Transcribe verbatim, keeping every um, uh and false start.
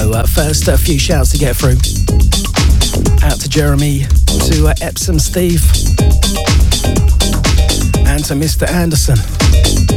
So uh, first, a few shouts to get through. Out to Jeremy, to uh, Epsom Steve, and to Mister Anderson.